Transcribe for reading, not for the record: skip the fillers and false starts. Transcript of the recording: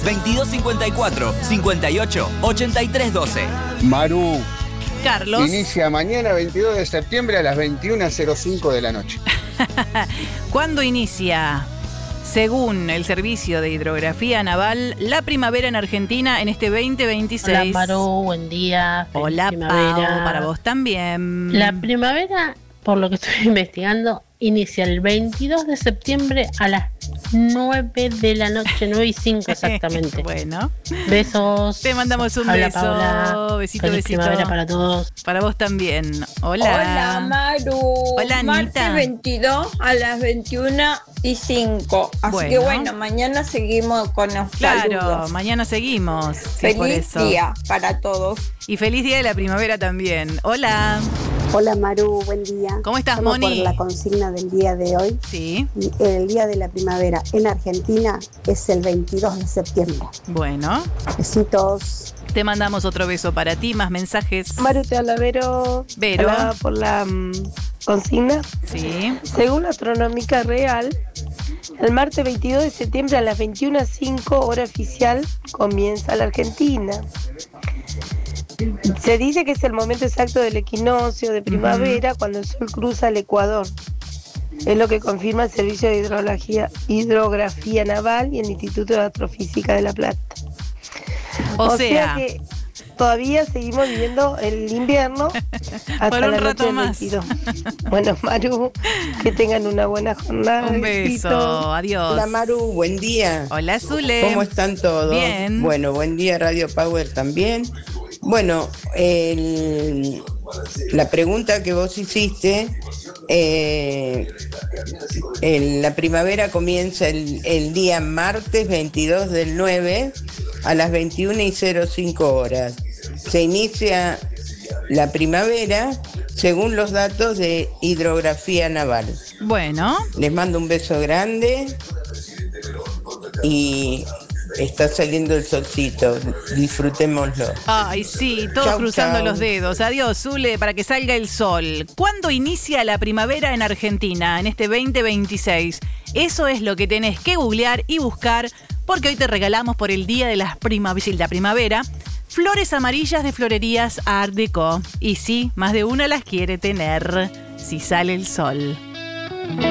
2254 58 83 12. Maru, Carlos. inicia mañana 22 de septiembre a las 21:05 de la noche. ¿Cuándo inicia? Según el Servicio de Hidrografía Naval, la primavera en Argentina en este 2026. Hola Maru, buen día. Feliz Hola primavera. Pau, para vos también. La primavera, por lo que estoy investigando, inicia el 22 de septiembre a las 9 de la noche, 9:05 exactamente. Bueno. Besos. Te mandamos un Habla beso. Paula. Besito, Feliz besito. primavera para todos. Para vos también. Hola. Hola Maru. Hola, Anita. Martes 22 a las 21:05. Así que bueno, mañana seguimos con los Claro, saludos. mañana seguimos. Sí, por Feliz eso. día para todos. Y feliz día de la primavera también. Hola. Hola Maru, buen día. ¿Cómo estás, Solo Moni? por la consigna del día de hoy. Sí. El día de la primavera en Argentina es el 22 de septiembre. Bueno. Besitos. Te mandamos otro beso para ti, más mensajes. Maru, te habla Vero. Vero. Hola por la consigna. Sí. Según la Astronómica Real, el martes 22 de septiembre a las 21:05 hora oficial comienza la Argentina. Se dice que es el momento exacto del equinoccio de primavera cuando el sol cruza el Ecuador. Es lo que confirma el Servicio de Hidrografía Naval y el Instituto de Astrofísica de La Plata. O sea que todavía seguimos viviendo el invierno hasta por un la rato noche del más. 22. Bueno, Maru, que tengan una buena jornada. Un Besito. beso. Adiós. Hola Maru, buen día. Hola Zule. ¿Cómo están todos? Bien. Bueno, buen día Radio Power también. Bueno, la pregunta que vos hiciste, la primavera comienza el día martes 22 del 9 a las 21:05 horas. Se inicia la primavera según los datos de Hidrografía Naval. Bueno. Les mando un beso grande y está saliendo el solcito, disfrutémoslo. Ay, sí, todos Chau, cruzando chau. los dedos. Adiós, Zule, para que salga el sol. ¿Cuándo inicia la primavera en Argentina en este 2026? Eso es lo que tenés que googlear y buscar, porque hoy te regalamos por el Día de la Primavera flores amarillas de Florerías Art Deco. Y sí, más de una las quiere tener si sale el sol.